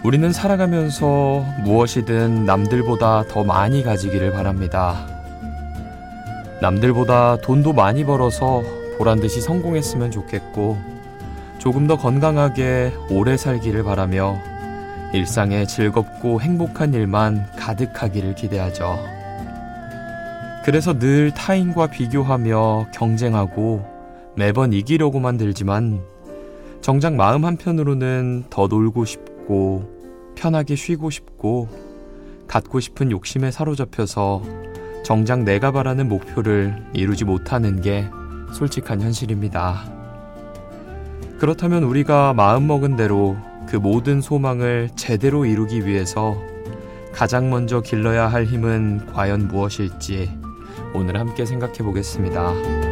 우리는 살아가면서 무엇이든 남들보다 더 많이 가지기를 바랍니다. 남들보다 돈도 많이 벌어서 보란듯이 성공했으면 좋겠고, 조금 더 건강하게 오래 살기를 바라며 일상에 즐겁고 행복한 일만 가득하기를 기대하죠. 그래서 늘 타인과 비교하며 경쟁하고 매번 이기려고만 들지만, 정작 마음 한편으로는 더 놀고 싶고 편하게 쉬고 싶고 갖고 싶은 욕심에 사로잡혀서 정작 내가 바라는 목표를 이루지 못하는 게 솔직한 현실입니다. 그렇다면 우리가 마음먹은 대로 그 모든 소망을 제대로 이루기 위해서 가장 먼저 길러야 할 힘은 과연 무엇일지 오늘 함께 생각해 보겠습니다.